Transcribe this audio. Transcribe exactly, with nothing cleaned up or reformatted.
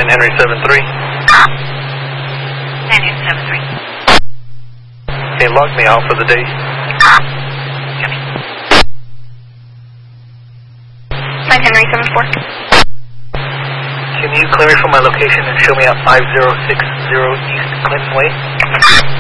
nine Henry seven three. nine Henry seven three. Okay, log me out for the day. Copy. nine Henry seven four. Can you clear me from my location and show me at five zero six zero East Clinton Way?